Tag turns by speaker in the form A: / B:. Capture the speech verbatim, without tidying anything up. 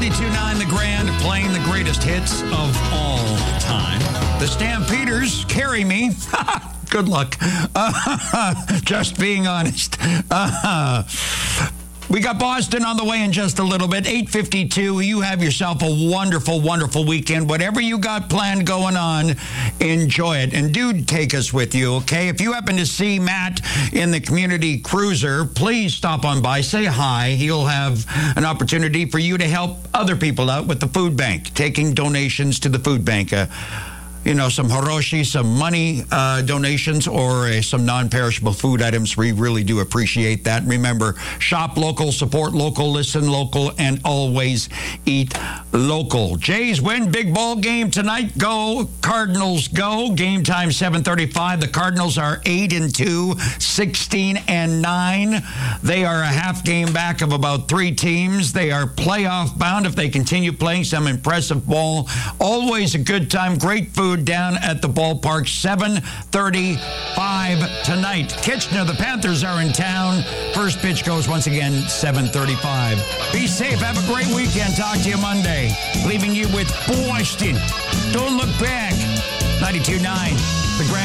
A: ninety-two point nine The Grand, playing the greatest hits of all time. The Stampeders, Carry Me. Good luck. Uh, just being honest. Uh, we got Boston on the way in just a little bit. eight fifty-two. You have yourself a wonderful, wonderful weekend. Whatever you got planned going on, enjoy it. And do take us with you, okay? If you happen to see Matt in the community cruiser, please stop on by. Say hi. He'll have an opportunity for you to help other people out with the food bank, taking donations to the food bank. Uh, You know, some Hiroshi, some money uh, donations, or uh, some non-perishable food items. We really do appreciate that. Remember, shop local, support local, listen local, and always eat local. Jays win big ball game tonight. Go Cardinals, go. Game time seven thirty-five. The Cardinals are eight and two, sixteen and nine. They are a half game back of about three teams. They are playoff bound if they continue playing some impressive ball. Always a good time. Great food down at the ballpark. seven thirty-five tonight. Kitchener, the Panthers are in town. First pitch goes once again seven thirty-five. Be safe. Have a great weekend. Talk to you Monday. Leaving you with Boston. Don't look back. ninety-two point nine The Grand.